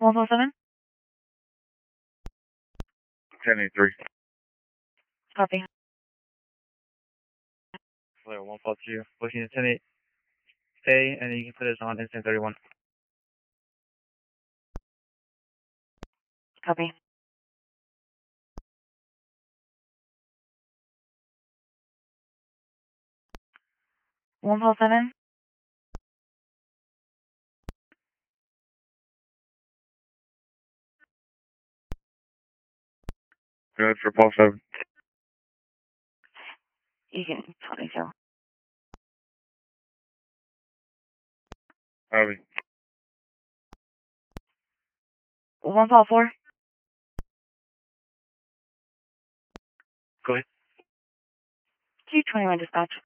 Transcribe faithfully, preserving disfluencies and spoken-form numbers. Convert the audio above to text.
one four seven? ten eighty-three. Copy. Flare one four two, booking to ten eight A, and you can put us on instant thirty-one. Copy. one four seven? Good for Paul seven. You can tell me so. Harvey. one four four? Go ahead. two twenty-one dispatch.